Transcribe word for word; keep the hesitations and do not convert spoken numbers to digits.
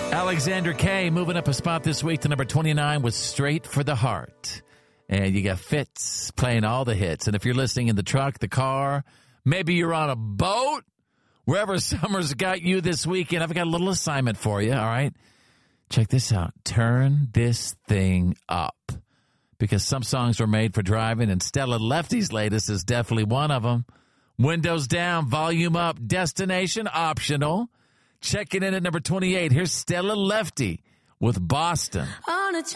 Alexander K moving up a spot this week to number twenty-nine with Straight for the Heart. And you got Fitz playing all the hits. And if you're listening in the truck, the car, maybe you're on a boat, wherever summer's got you this weekend, I've got a little assignment for you, all right? Check this out. Turn this thing up. Because some songs were made for driving, and Stella Lefty's latest is definitely one of them. Windows down, volume up, destination optional. Checking in at number twenty-eight. Here's Stella Lefty with Boston. On a